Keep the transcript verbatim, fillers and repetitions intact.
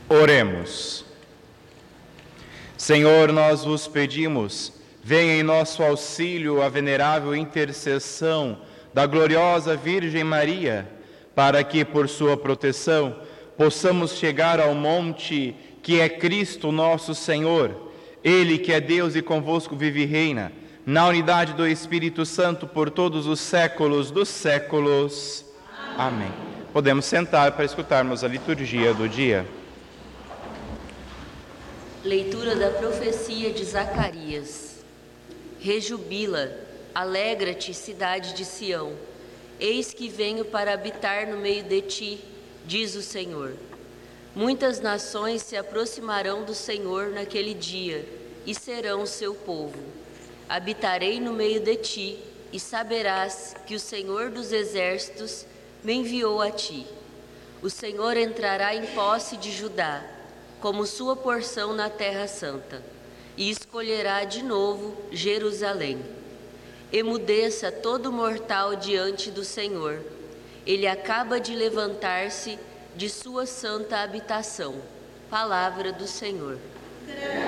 Oremos. Senhor, nós vos pedimos, venha em nosso auxílio a venerável intercessão da gloriosa Virgem Maria, para que, por sua proteção, possamos chegar ao monte que é Cristo nosso Senhor, Ele que é Deus e convosco vive e reina, na unidade do Espírito Santo por todos os séculos dos séculos. Amém. Amém. Podemos sentar para escutarmos a liturgia do dia. Leitura da profecia de Zacarias. Rejubila, alegra-te, cidade de Sião. Eis que venho para habitar no meio de ti, diz o Senhor. Muitas nações se aproximarão do Senhor naquele dia e serão seu povo. Habitarei no meio de ti e saberás que o Senhor dos exércitos me enviou a ti. O Senhor entrará em posse de Judá, como sua porção na terra santa, e escolherá de novo Jerusalém. Emudeça todo mortal diante do Senhor. Ele acaba de levantar-se de sua santa habitação. Palavra do Senhor.